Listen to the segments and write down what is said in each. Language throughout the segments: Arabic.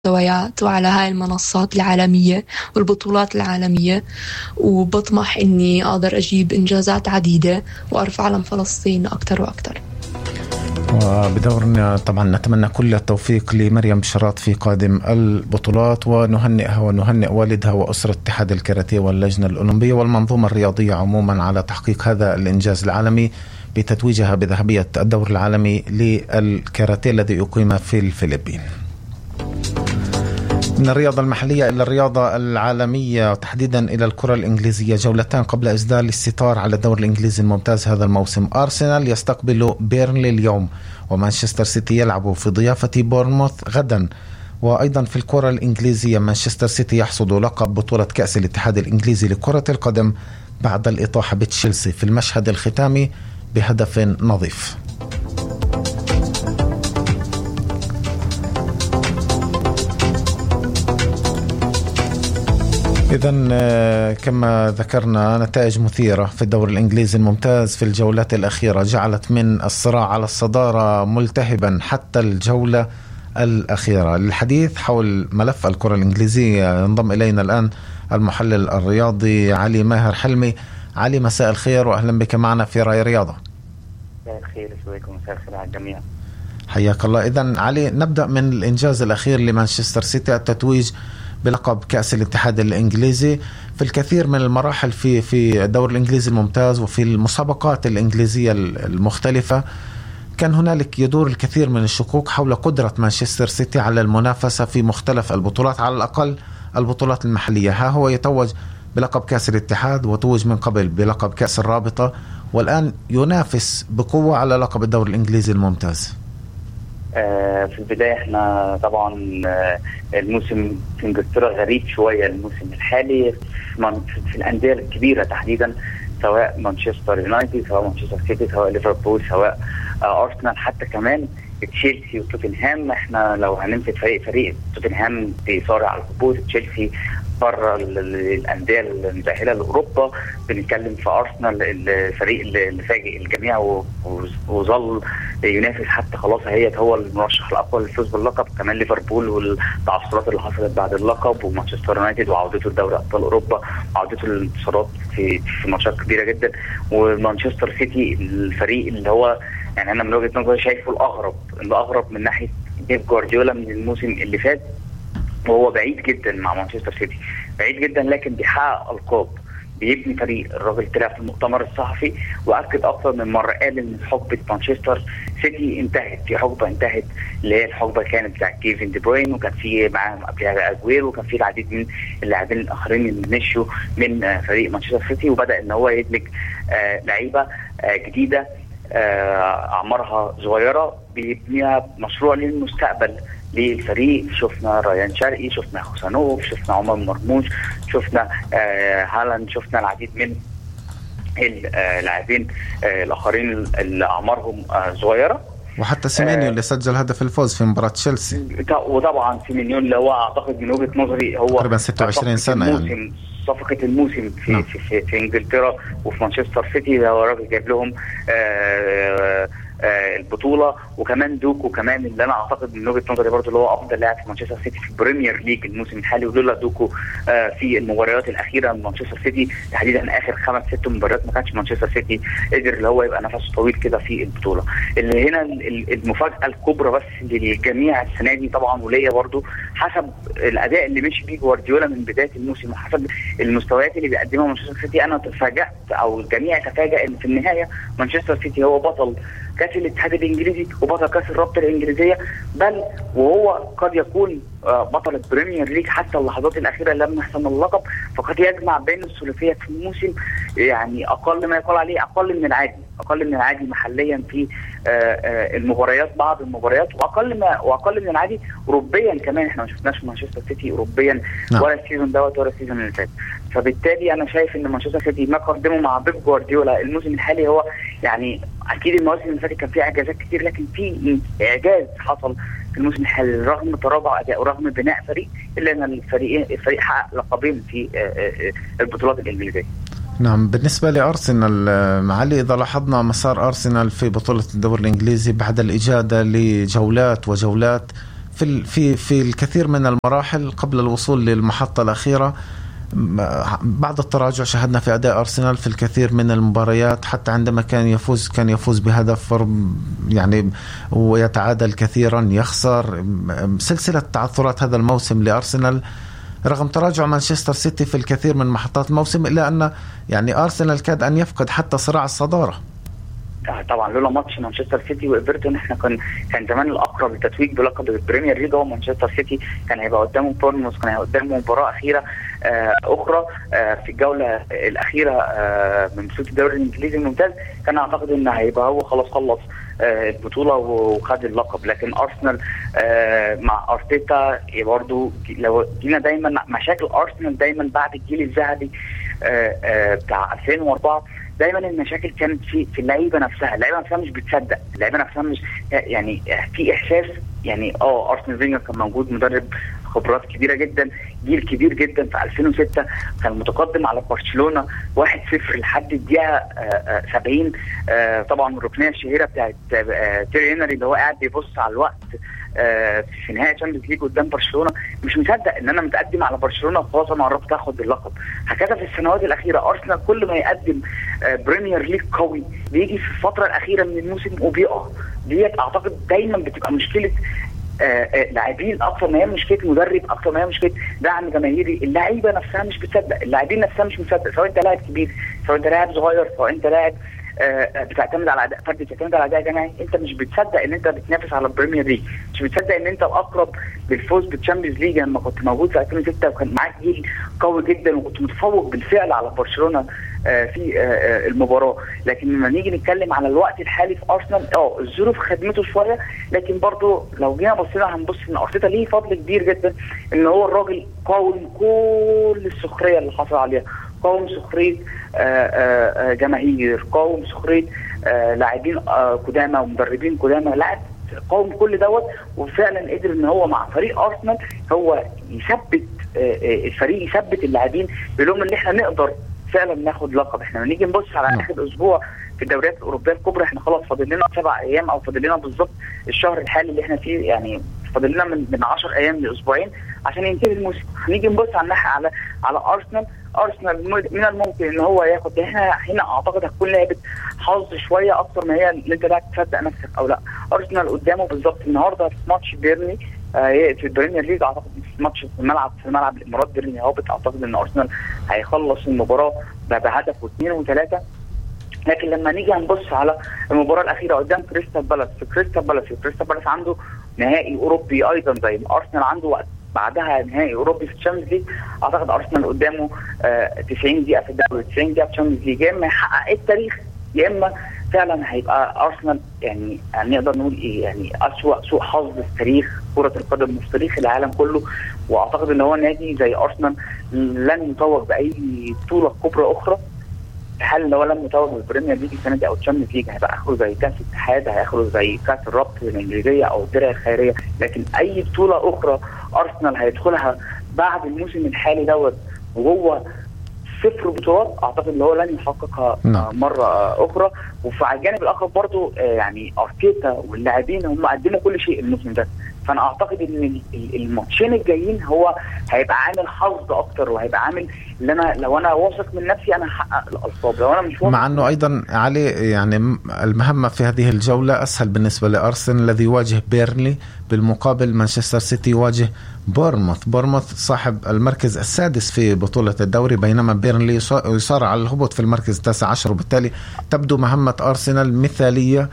المستويات وعلى هاي المنصات العالمية والبطولات العالمية، وبطمح إني أقدر أجيب إنجازات عديدة وأرفع علم فلسطين أكتر وأكتر. وبدورنا طبعا نتمنى كل التوفيق لمريم بشراط في قادم البطولات، ونهنئها ونهنئ والدها وأسرة اتحاد الكاراتيه واللجنة الأولمبية والمنظومة الرياضية عموما على تحقيق هذا الإنجاز العالمي بتتويجها بذهبية الدور العالمي للكاراتيه الذي يقيم في الفلبين. من الرياضة المحلية إلى الرياضة العالمية، تحديدا إلى الكرة الإنجليزية، جولتان قبل إسدال الستار على الدور الإنجليزي الممتاز هذا الموسم. أرسنال يستقبل بيرنلي اليوم، ومانشستر سيتي يلعب في ضيافة بورنموث غدا. وأيضا في الكرة الإنجليزية مانشستر سيتي يحصد لقب بطولة كأس الاتحاد الإنجليزي لكرة القدم بعد الإطاحة بتشيلسي في المشهد الختامي بهدف نظيف. إذن كما ذكرنا نتائج مثيرة في الدور الإنجليزي الممتاز في الجولات الأخيرة جعلت من الصراع على الصدارة ملتهبا حتى الجولة الأخيرة. للحديث حول ملف الكرة الإنجليزية ينضم إلينا الآن المحلل الرياضي علي ماهر حلمي. علي، مساء الخير وأهلا بك معنا في رأي رياضة. مساء الخير وسويكم، مساء الخير على الجميع. حياك الله. إذن علي، نبدأ من الإنجاز الأخير لمانشستر سيتي، التتويج بلقب كأس الاتحاد الإنجليزي. في الكثير من المراحل في الدور الإنجليزي الممتاز وفي المسابقات الإنجليزية المختلفة كان هنالك يدور الكثير من الشكوك حول قدرة مانشستر سيتي على المنافسة في مختلف البطولات، على الأقل البطولات المحلية. ها هو يتوج بلقب كأس الاتحاد، وتوج من قبل بلقب كأس الرابطة، والآن ينافس بقوة على لقب الدور الإنجليزي الممتاز. في البداية احنا طبعا الموسم في انجلترا غريب شوية. الموسم الحالي في الأندية الكبيرة تحديدا، سواء مانشستر يونايتد، سواء مانشستر سيتي، سواء ليفربول، سواء أرسنال، حتى كمان تشيلسي وتوتنهام. احنا لو هنمسك فريق توتنهام بيصارع على الهبوط، تشيلسي بره الأندية المتأهلة لأوروبا. بنتكلم في أرسنال الفريق اللي فاجئ الجميع وظل ينافس حتى خلاص هو المرشح الأقوى للفوز باللقب. كمان ليفربول والتعثرات اللي حصلت بعد اللقب، ومانشستر يونايتد وعودته لدوري أبطال أوروبا، وعودته للانتصارات في ماتشات كبيرة جدا. ومانشستر سيتي الفريق اللي هو يعني أنا من وجهة نظري شايفه الأغرب من ناحية بيب جوارديولا من الموسم اللي فات، وهو بعيد جدا مع مانشستر سيتي، بعيد جدا، لكن بيحقق ألقاب، بيبني فريق. الراجل طلع في المؤتمر الصحفي وأكد أكثر من مرة، قال إن حقبة مانشستر سيتي انتهت، في حقبة انتهت اللي هي الحقبة كانت بتاع كيفن دي بروين، وكان في معاهم قبلها أجويرو، وكان في العديد من اللاعبين الآخرين اللي مشوا من فريق مانشستر سيتي، وبدأ إن هو يدمج لعيبة جديدة أعمارها صغيرة بيبنيها مشروع للمستقبل للفريق. شفنا ريان شرقي، شفنا خوسانوف، شفنا عمر مرموش، شفنا هالاند، شفنا العديد من اللاعبين الآخرين اللي أعمارهم صغيرة، وحتى سيمينيو اللي سجل هدف الفوز في مباراة تشيلسي. وطبعا سيمينيو اللي هو أعتقد من وجهة نظري هو تقريبا 26 سنة يعني صفقة الموسم في انجلترا وفي مانشستر سيتي. هو راجل جايب لهم البطولة، وكمان دوكو كمان اللي انا اعتقد من وجهة نظري برضو اللي هو افضل لاعب في مانشستر سيتي في البريمير ليج الموسم الحالي. ولولا دوكو في المباريات الاخيرة من مانشستر سيتي تحديدا اخر 5-6 مباريات ما كانش مانشستر سيتي قدر اللي هو يبقى نفسه طويل كده في البطولة. اللي هنا المفاجأة الكبرى بس للجميع السنة دي طبعا، وليا برضو حسب الاداء اللي مشي بيه جوارديولا من بداية الموسم وحسب المستويات اللي بيقدمها مانشستر سيتي، انا تفاجأت او الجميع تفاجأ ان في النهاية مانشستر سيتي هو بطل كأس الاتحاد الانجليزي وبطل كأس الرابطة الانجليزية، بل وهو قد يكون بطل البريمير ليج حتى اللحظات الاخيرة لما حسم اللقب. فقد يجمع بين الثلاثيات في الموسم يعني اقل ما يقال عليه اقل من العادي محليا في المباريات، بعض المباريات، واقل من العادي اوروبيا كمان. احنا ما شفناش مانشستر سيتي اوروبيا ولا السيزون دوت ولا السيزون اللي فات. فبالتالي انا شايف ان مانشستر سيتي ما قدمه مع بيب جوارديولا الموسم الحالي هو يعني اكيد المواسم اللي فاتت كان فيها اعجازات كتير، لكن في اعجاز حصل في الموسم الحالي رغم تراجع اداء ورغم بناء فريق، الا ان الفريق حقق لقبين في البطولات الانجليزيه. نعم. بالنسبة لأرسنال معالي، إذا لاحظنا مسار أرسنال في بطولة الدوري الإنجليزي بعد الإجادة لجولات وجولات في الكثير من المراحل قبل الوصول للمحطة الأخيرة بعد التراجع شاهدنا في أداء أرسنال في الكثير من المباريات، حتى عندما كان يفوز بهدف يعني ويتعادل كثيرا، يخسر. سلسلة تعثرات هذا الموسم لأرسنال رغم تراجع مانشستر سيتي في الكثير من محطات الموسم، إلا أن يعني أرسنال كاد أن يفقد حتى صراع الصدارة. طبعا لولا ماتش مانشستر سيتي وايفرتون احنا كان زمان الاقرب للتتويج بلقب البريمير ليج هو مانشستر سيتي. كان هيبقى قدامه بورنموث، كان هيبقى قدامه مباراه اخيره اخرى في الجوله الاخيره من بطوله الدوري الانجليزي الممتاز. كان اعتقد ان هيبقى هو خلاص خلص البطوله وخد اللقب. لكن ارسنال مع ارتيتا برضه، لو جينا دايما مشاكل ارسنال دايما بعد الجيل الذهبي بتاع 2004 دايما المشاكل كانت في اللعيبه نفسها. اللعيبه نفسها مش بتصدق، اللعيبه نفسها مش يعني في احساس يعني ارسنال فينجر كان موجود، مدرب خبرات كبيره جدا، جيل كبير جدا. في 2006 كان متقدم على برشلونه 1-0 لحد الدقيقه 70. طبعا الركنيه الشهيره بتاعت تيري هنري اللي هو قاعد بيبص على الوقت في نهائي تشامبيونز ليج قدام برشلونه، مش مصدق ان انا متقدم على برشلونه وخلاص انا قربت اخد اللقب. هكذا في السنوات الاخيره ارسنال كل ما يقدم بريمير ليج قوي بيجي في الفتره الاخيره من الموسم وبيقع. ديت اعتقد دايما بتبقى مشكله لاعبين اكثر ما هي مشكله مدرب، اكثر ما هي مشكله دعم جماهيري. اللعيبه نفسها مش بتصدق، اللاعبين نفسها مش مصدق، سواء انت لاعب كبير سواء انت لاعب صغير سواء انت لاعب بتعتمد على اداء فردي بتعتمد على اداء جماعي. انت مش بتصدق ان انت بتنافس على البريمير ليج، مش بتصدق ان انت الاقرب للفوز بالتشامبيونز ليج لما كنت موجود في 2006 وكان معاك جيل قوي جدا وكنت متفوق بالفعل على برشلونه في المباراه. لكن لما نيجي نتكلم على الوقت الحالي في ارسنال الظروف خدمته شويه، لكن برضو لو جينا بصينا هنبص ان ارتيتا ليه فضل كبير جدا ان هو الراجل قاوم كل السخريه اللي حصل عليها، قاوم سخريه جماهير، قاوم سخريه لاعبين قدامى ومدربين قدامى، قاوم كل دوت وفعلا قدر ان هو مع فريق ارسنال هو يثبت الفريق، يثبت اللاعبين بلهم ان احنا نقدر فعلا ناخد لقب. احنا نيجي نبص على اخر اسبوع في الدوريات الاوروبيه الكبرى، احنا خلاص فاضل لنا 7 ايام او فاضل لنا بالظبط الشهر الحالي اللي احنا فيه، يعني فاضل لنا من 10 ايام لاسبوعين عشان ينتهي الموسم. هنيجي نبص على الناحيه على ارسنال من الممكن ان هو ياخد. هنا اعتقد هتكون لعبه حظ شويه اكتر ما هي اللي انت لا تصدق نفسك او لا. ارسنال قدامه بالظبط النهارده في ماتش بيرني في البريمير ليج، اعتقد في ماتش في ملعب الامارات بيرني هابط. اعتقد ان ارسنال هيخلص المباراه بهدف و2 و3. لكن لما نيجي هنبص على المباراه الاخيره قدام كريستال بالاس، كريستال بالاس عنده نهائي اوروبي ايضا زي ارسنال عنده وقت بعدها نهائي اوروبي في الشامبيونز ليج. اعتقد ارسنال قدامه 90 دقيقه في الدوري، 90 دقيقه في الشامبيونز ليج، يا اما يحقق التاريخ يا اما فعلا هيبقى ارسنال يعني نقدر نقول ايه يعني سوء حظ في تاريخ كره القدم وفي تاريخ العالم كله. واعتقد ان هو نادي زي ارسنال لن يتوج باي بطوله كبرى اخرى في حال ان هو لم يتوج بالبريمير ليج السنه دي او الشامبيونز ليج. هيبقى اخره زي كاس الاتحاد، هياخره زي كاس الرابطه الانجليزيه او الدرع الخيريه. لكن اي بطوله اخرى ارسنال هيدخلها بعد الموسم الحالي دوت وهو 0 بطولات، اعتقد ان هو لن يحققها مره اخرى. وفي الجانب الاخر برضو يعني ارتيتا واللاعبين هم قدموا كل شيء الموسم ده، فانا اعتقد ان الماتشين الجايين هو هيبقى عامل حظ اكتر وهيبقى عامل اللي انا لو انا واثق من نفسي انا هحقق الالقاب، لو انا مش واثق. مع انه ايضا علي يعني المهمه في هذه الجوله اسهل بالنسبه لارسنال الذي يواجه بيرنلي، بالمقابل مانشستر سيتي يواجه بورموث صاحب المركز السادس في بطوله الدوري، بينما بيرنلي يصارع على الهبوط في المركز 19. وبالتالي تبدو مهمه أرسنال مثالية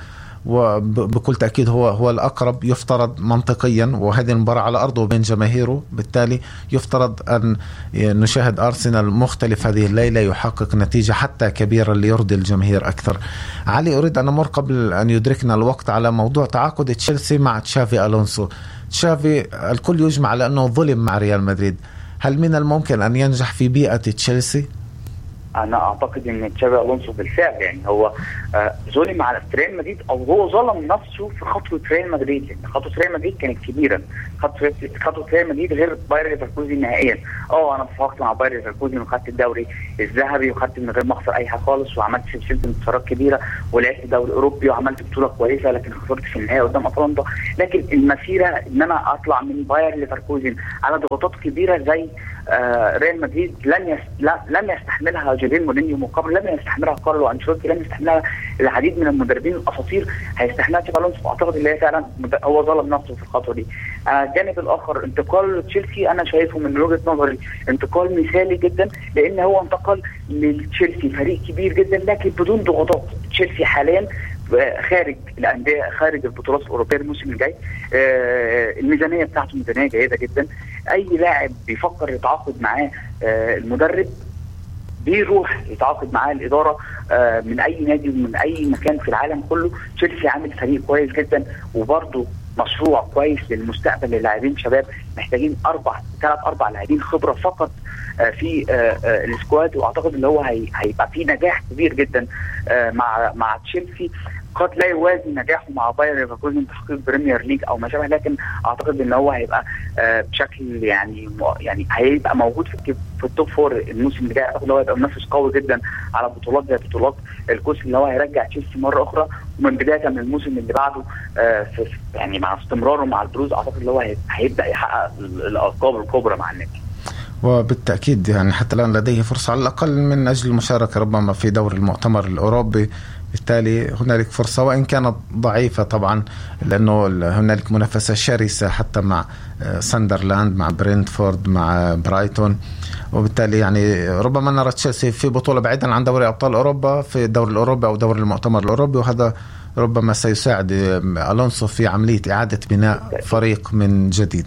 وبكل تأكيد هو الأقرب يفترض منطقيا، وهذه المباراة على أرضه بين جماهيره، بالتالي يفترض أن نشاهد أرسنال مختلف هذه الليلة يحقق نتيجة حتى كبيرة ليرضي الجماهير أكثر. علي أريد أن أمر قبل أن يدركنا الوقت على موضوع تعاقد تشيلسي مع تشافي ألونسو. تشافي الكل يجمع على أنه ظلم مع ريال مدريد، هل من الممكن أن ينجح في بيئة تشيلسي؟ انا اعتقد ان تشابي الونسو بالفعل يعني هو ظلم على ريال مدريد، او هو ظلم نفسه في خطوه ريال مدريد، لان خطوه ريال مدريد كانت كبيره. خطوه ريال مدريد غير باير ليفركوزن نهائيا. انا اتفقت مع باير ليفركوزن وخدت الدوري الذهبي وخدت من غير ما اخسر اي حاجه خالص، وعملت سلسله انتصارات كبيره ولعبت دوري اوروبي وعملت بطوله كويسه، لكن خسرت في النهائي قدام اتلانتا. لكن المسيره ان انا اطلع من باير ليفركوزن على ضغوطات كبيره زي ريال مدريد لم يستحملها جوزيه مورينيو مقابل، لم يستحملها كارلو انشيلوتي، لم يستحملها العديد من المدربين الاساطير، هيستحملها تشابي الونسو. اعتقد ان هي فعلا هو ظلم نفسه في الخطوه دي. الجانب الاخر انتقال تشيلسي، انا شايفه من وجهه نظري انتقال مثالي جدا، لان هو انتقل لتشيلسي فريق كبير جدا لكن بدون ضغوطات. تشيلسي حاليا خارج الانديه، خارج البطولات الاوروبيه الموسم الجاي. الميزانيه بتاعته ميزانيه جيده جدا. اي لاعب بيفكر يتعاقد معاه المدرب بيروح يتعاقد معاه الاداره من اي نادي ومن اي مكان في العالم كله. تشيلسي عامل فريق كويس جدا، وبرده مشروع كويس للمستقبل للاعبين شباب. محتاجين 3-4 لاعبين خبره فقط في السكواد، واعتقد ان هو هيبقى في نجاح كبير جدا مع تشيلسي. قد لا يوازي نجاحه مع باير ليفركوزن تحقيق بريمير ليج او ما شابه، لكن اعتقد ان هو هيبقى بشكل يعني هيبقى موجود في التوب فور الموسم اللي جاي. اعتقد ان هو هيبقى منافس قوي جدا على بطولات زي بطولات الكؤوس، اللي هو هيرجع تشيلسي مره اخرى. ومن بدايه من الموسم اللي بعده يعني مع استمراره مع البروز، اعتقد ان هو هيبدا يحقق الالقاب الكبرى مع النادي. وبالتأكيد يعني حتى الآن لديه فرصة على الأقل من أجل المشاركة ربما في دور المؤتمر الأوروبي. بالتالي هنالك فرصة وإن كانت ضعيفة طبعا، لأنه هنالك منافسة شرسة حتى مع ساندرلاند، مع برينتفورد، مع برايتون. وبالتالي يعني ربما نرى تشيلسي في بطولة بعيدا عن دوري أبطال أوروبا في الدوري الأوروبي أو دوري المؤتمر الأوروبي، وهذا ربما سيساعد ألونسو في عملية إعادة بناء فريق من جديد.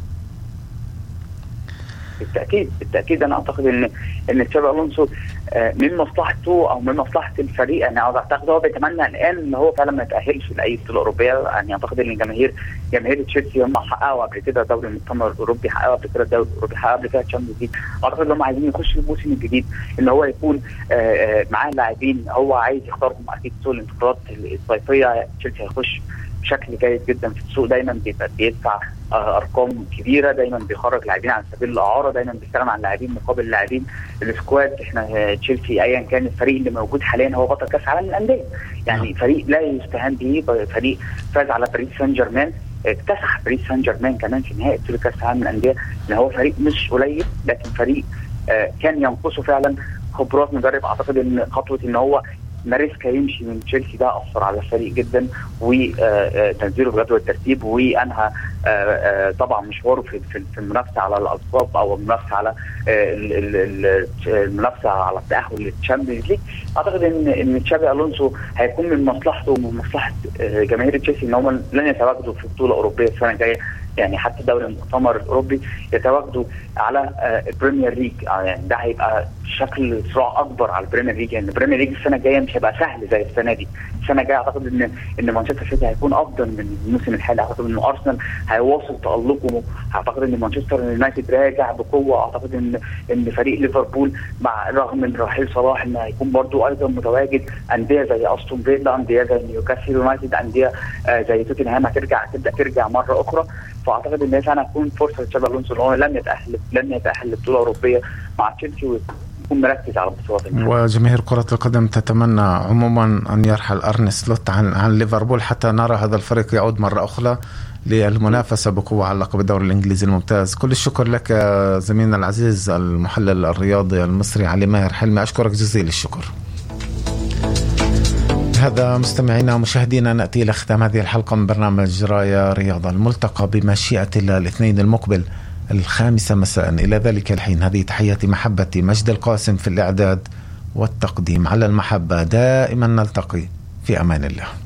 بالتأكيد أنا أعتقد إن تشابي الونسو من مصلحته أو من مصلحة الفريق. أنا أعتقد هو بيتمنى الآن إن هو فعلا ما يتأهلش لأي بطولة أوروبية. يعني أعتقد إن جماهير تشيلسي هم حققوا قبل كده دوري المؤتمر الأوروبي، حققوا قبل كده الدوري الأوروبي، حققوا قبل كده الشامبيونز ليج. أعتقد إن هم عايزين يخشوا الموسم الجديد إن هو يكون معاه لاعبين هو عايز يختارهم. أكيد سوق الانتقالات الصيفية تشيلسي هيخش بشكل جيد جدا في السوق، دايما بيدفع ارقام كبيره، دايما بيخرج لاعبين على سبيل الاعاره، دايما بيستغنى عن لاعبين مقابل لاعبين. السكواد احنا تشيلسي ايا كان الفريق اللي موجود حاليا هو بطل كاس عالم للانديه، يعني فريق لا يستهان به، فريق فاز على باريس سان جيرمان، اكتسح باريس سان جيرمان كمان في نهائي بطوله كاس العالم للانديه. اللي هو فريق مش قليل، لكن فريق كان ينقصه فعلا خبرات مدرب. اعتقد ان خطوه ان هو ماريسكا يمشي من تشيلسي ده اثر على الفريق جدا، وتنزيله في جدول الترتيب، وانهى طبعا مشواره في المنافسه على الالقاب او المنافسه على التاهل للتشامبيونز ليج. اعتقد ان تشابي الونسو هيكون من مصلحته ومن مصلحه جماهير تشيلسي ان هم لن يتواجدوا في بطوله اوروبيه السنه الجايه. يعني حتى دوري المؤتمر الاوروبي يتواجدوا على البريمير ليج. يعني ده هيبقى شكل صراع اكبر على البريمير ليج، يعني البريمير ليج السنه الجايه مش هيبقى سهل زي السنه دي. السنه الجايه اعتقد ان مانشستر سيتي هيكون افضل من الموسم الحالي. اعتقد ان ارسنال هيواصل تالقه. اعتقد ان مانشستر يونايتد راجع بقوه. اعتقد ان فريق ليفربول مع رغم من رحيل صلاح انه هيكون برضو ايضا متواجد. انديه زي استون فيلا، انديه زي نيوكاسل يونايتد، انديه زي توتنهام تبدا ترجع مره اخرى. فاعتقد ان فعلا هتكون فرصه لتشابي الونسو ان هو لن يتاهل لبطوله اوروبيه مع تشيلسي ويكون مركز على بطولات. وجماهير كره القدم تتمنى عموما ان يرحل أرني سلوت عن ليفربول حتى نرى هذا الفريق يعود مره اخرى للمنافسه بقوه على لقب الدوري الانجليزي الممتاز. كل الشكر لك زميلنا العزيز المحلل الرياضي المصري علي ماهر حلمي، اشكرك جزيل الشكر. هذا مستمعينا ومشاهدينا نأتي إلى ختام هذه الحلقة من برنامج راية رياضة، الملتقى بمشيئة الله الاثنين المقبل 5 مساء. إلى ذلك الحين هذه تحياتي محبتي مجد القاسم في الإعداد والتقديم. على المحبة دائما نلتقي، في أمان الله.